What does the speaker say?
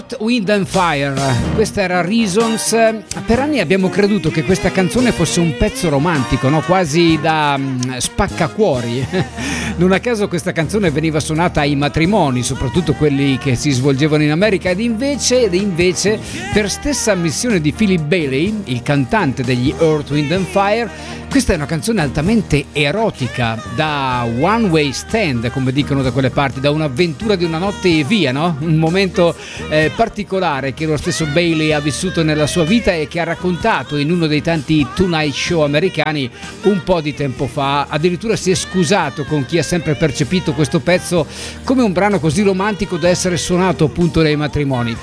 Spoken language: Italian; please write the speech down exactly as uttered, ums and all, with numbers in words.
Earth, Wind and Fire, questa era Reasons. Per anni abbiamo creduto che questa canzone fosse un pezzo romantico, no? Quasi da um, spaccacuori. Non a caso questa canzone veniva suonata ai matrimoni, soprattutto quelli che si svolgevano in America, ed invece, ed invece per stessa ammissione di Philip Bailey, il cantante degli Earth, Wind and Fire, questa è una canzone altamente erotica, da one way stand, come dicono da quelle parti, da un'avventura di una notte e via, no? Un momento eh, particolare che lo stesso Bailey ha vissuto nella sua vita e che ha raccontato in uno dei tanti Tonight Show americani un po' di tempo fa. Addirittura si è scusato con chi ha sempre percepito questo pezzo come un brano così romantico da essere suonato appunto nei matrimoni.